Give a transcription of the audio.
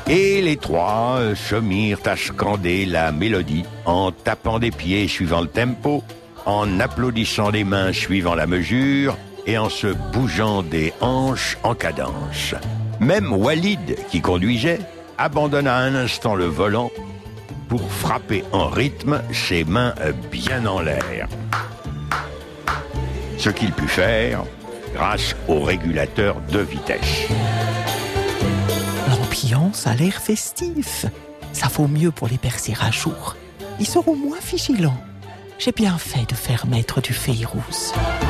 Et les trois se mirent à scander la mélodie en tapant des pieds suivant le tempo, en applaudissant des mains suivant la mesure et en se bougeant des hanches en cadence. Même Walid, qui conduisait, abandonna un instant le volant pour frapper en rythme, ses mains bien en l'air. Ce qu'il put faire grâce au régulateur de vitesse. L'ambiance a l'air festif. Ça vaut mieux pour les bergers à jour. Ils seront moins vigilants. J'ai bien fait de faire mettre du Fayrouz.